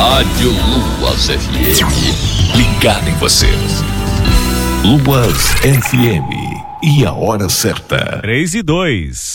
Rádio Luas FM. Ligado em você. Luas FM. E a hora certa. 3:02.